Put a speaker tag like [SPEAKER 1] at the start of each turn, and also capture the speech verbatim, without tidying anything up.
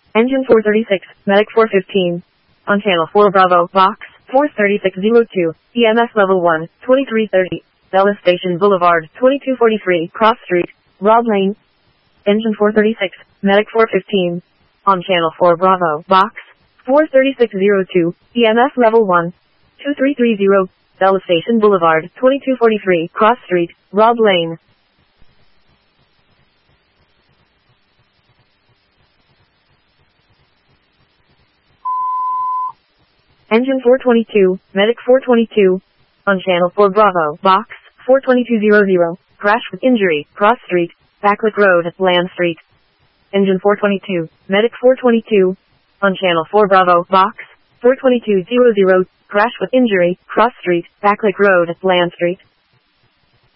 [SPEAKER 1] Engine four thirty-six, Medic four fifteen. On channel four Bravo, box four thirty-six oh two, E M S level one, twenty-three thirty, Bella Station Boulevard, twenty-two forty-three, Cross Street, Rob Lane. Engine four thirty-six, Medic four fifteen. On channel four Bravo, box four thirty-six oh two, E M S level one, two three three zero, Bella Station Boulevard, twenty-two forty-three, Cross Street, Rob Lane. Engine four twenty-two, Medic four twenty-two. On channel four Bravo, box four twenty-two hundred, crash with injury, Cross Street, Backlick Road, Land Street. Engine four twenty-two, Medic four twenty-two. On channel four Bravo, box four twenty-two hundred, crash with injury, Cross Street, Backlick Road, Land Street.